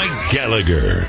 Mike Gallagher.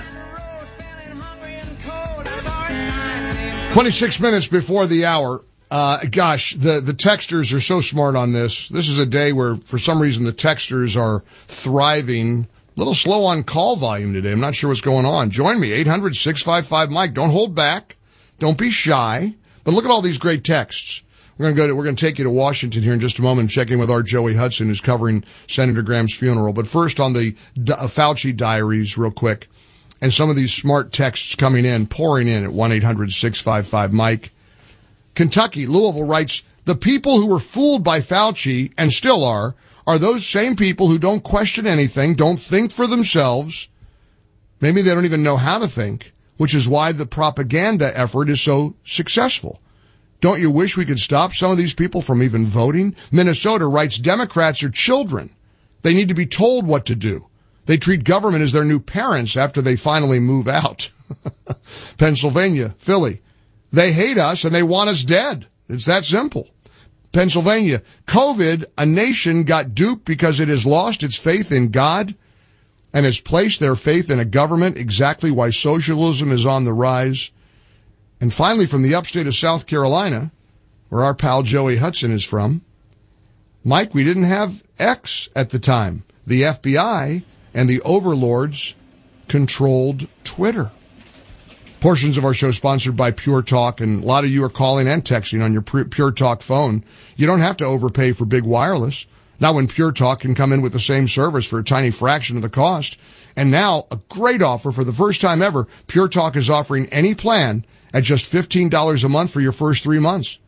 26 minutes before the hour. The texters are so smart on this. This is a day where, for some reason, the texters are thriving. A little slow on call volume today. I'm not sure what's going on. Join me, 800-655-MIKE. Don't hold back. Don't be shy. But look at all these great texts. We're going to take you to Washington here in just a moment and check in with our Joey Hudson, who's covering Senator Graham's funeral. But first on the Fauci diaries real quick. And some of these smart texts coming in, pouring in at 1-800-655-MIKE. Kentucky, Louisville writes, the people who were fooled by Fauci, and still are those same people who don't question anything, don't think for themselves. Maybe they don't even know how to think, which is why the propaganda effort is so successful. Don't you wish we could stop some of these people from even voting? Minnesota writes, Democrats are children. They need to be told what to do. They treat government as their new parents after they finally move out. Pennsylvania, Philly, they hate us and they want us dead. It's that simple. Pennsylvania, COVID, a nation got duped because it has lost its faith in God and has placed their faith in a government, exactly why socialism is on the rise. And finally, from the upstate of South Carolina, where our pal Joey Hudson is from, Mike, we didn't have X at the time. The FBI and the overlords controlled Twitter. Portions of our show sponsored by Pure Talk, and a lot of you are calling and texting on your Pure Talk phone. You don't have to overpay for big wireless. Now when Pure Talk can come in with the same service for a tiny fraction of the cost. And now, a great offer for the first time ever, Pure Talk is offering any plan at just $15 a month for your first 3 months.